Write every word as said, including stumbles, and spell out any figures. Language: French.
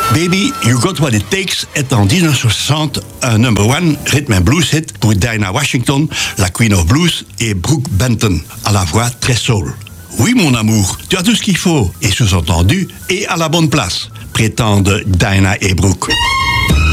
Baby, You Got What It Takes est en dix-neuf cent soixante un number one rhythm and blues hit pour Dinah Washington, la Queen of Blues, et Brooke Benton, à la voix très soul. Oui, mon amour, tu as tout ce qu'il faut, et sous-entendu, et à la bonne place, prétendent Dinah et Brooke.